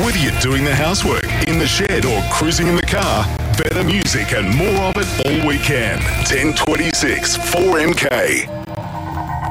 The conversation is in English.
Whether you're doing the housework, in the shed or cruising in the car, better music and more of it all weekend. 1026 4MK.